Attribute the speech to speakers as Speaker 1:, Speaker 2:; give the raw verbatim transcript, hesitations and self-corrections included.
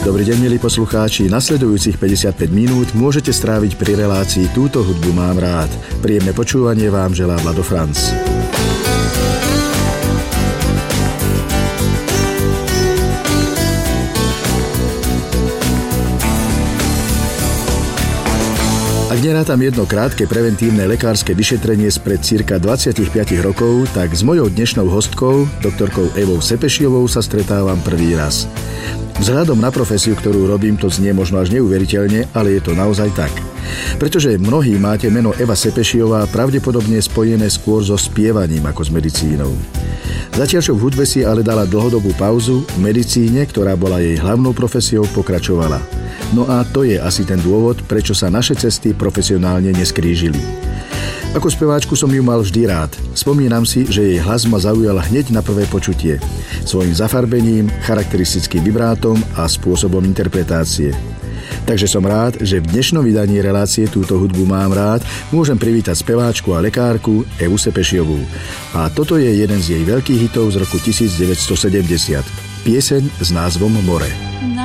Speaker 1: Dobrý deň, milí poslucháči. Nasledujúcich päťdesiatpäť minút môžete stráviť pri relácii Túto hudbu mám rád. Príjemné počúvanie vám želá Vlado Franc. Ak nerátam jedno krátke preventívne lekárske vyšetrenie spred cirka dvadsaťpäť rokov, tak s mojou dnešnou hostkou, doktorkou Evou Sepešiovou, sa stretávam prvý raz. Vzhľadom na profesiu, ktorú robím, to znie možno až neuveriteľne, ale je to naozaj tak. Pretože mnohí máte meno Eva Sepešiová pravdepodobne spojené skôr so spievaním ako s medicínou. Zatiaľ čo v hudbe si ale dala dlhodobú pauzu, v medicíne, ktorá bola jej hlavnou profesiou, pokračovala. No a to je asi ten dôvod, prečo sa naše cesty profesionálne neskrížili. Ako speváčku som ju mal vždy rád. Spomínam si, že jej hlas ma zaujal hneď na prvé počutie. Svojím zafarbením, charakteristickým vibrátom a spôsobom interpretácie. Takže som rád, že v dnešnom vydaní relácie Túto hudbu mám rád môžem privítať speváčku a lekárku Evu Sepešiovú. A toto je jeden z jej veľkých hitov z roku devätnásťstosedemdesiat. Pieseň s názvom More.